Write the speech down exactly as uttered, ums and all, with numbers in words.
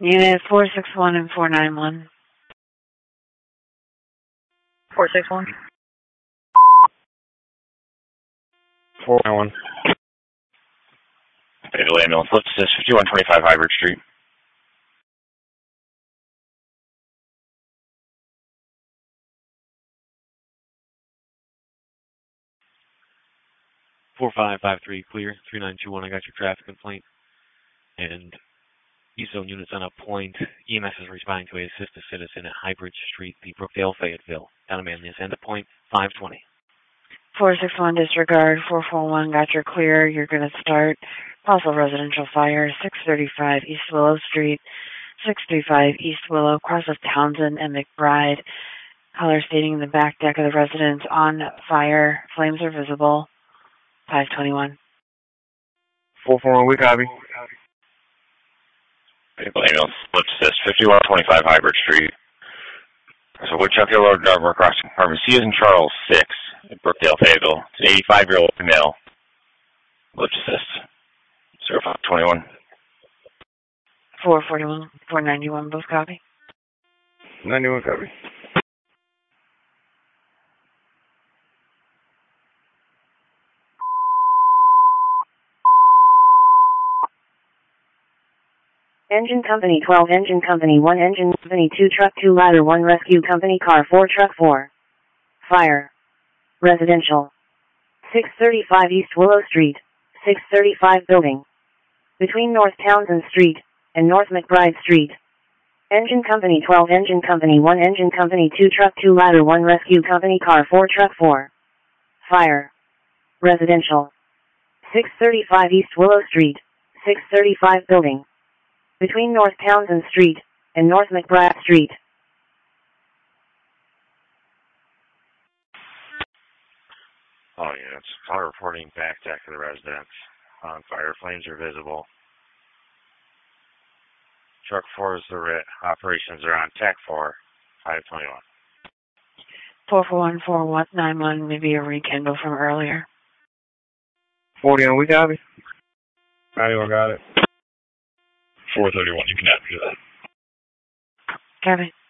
Unit four six one and four nine one. four six one. four nine one. Fayetteville Ambulance, let's assist fifty-one twenty-five Hybrid Street. four five five three, clear. three nine two one, I got your traffic complaint. And East Zone units on a point. E M S is responding to a assist a citizen at Hybrid Street, the Brookdale, Fayetteville. Down a man this end of point, five twenty. four six one disregard, four four one got your clear. You're going to start possible residential fire, six thirty-five East Willow Street, six thirty-five East Willow, cross of Townsend and McBride. Caller stating the back deck of the residence on fire. Flames are visible. five twenty-one. four four one, we copy. Fayetteville Ambulance, let's assist fifty-one twenty-five Hybrid Street. So Woodchuck Hill Road, Dartmoor Crossing, apartment C as in Charles, six, at Brookdale, Fayetteville. It's an eighty-five-year-old female. Let's assist. zero five twenty-one. four forty-one, four ninety-one, both copy. ninety-one copy. Engine Company twelve, Engine Company one, Engine Company two, Truck two, Ladder one, Rescue Company Car four, Truck four. Fire. Residential. six thirty-five East Willow Street, six thirty-five Building. Between North Townsend Street and North McBride Street. Engine Company twelve, Engine Company one, Engine Company two, Truck two, Ladder one, Rescue Company Car four, Truck four. Fire. Residential. six thirty-five East Willow Street, six thirty-five Building. Between North Townsend Street and North McBride Street. All units, call reporting back deck of the residence. On fire, flames are visible. Truck four is the R I T. Operations are on Tech four, five twenty-one. four four one, four nine one, maybe a rekindle from earlier. forty on, we copy. ninety-one got it. four thirty-one, you can have that. Copy.